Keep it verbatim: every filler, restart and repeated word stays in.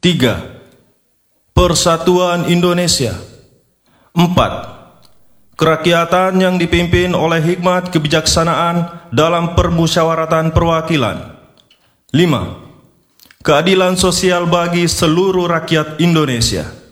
Tiga, persatuan Indonesia. Empat, kerakyatan yang dipimpin oleh hikmat kebijaksanaan dalam permusyawaratan perwakilan. Lima, keadilan sosial bagi seluruh rakyat Indonesia.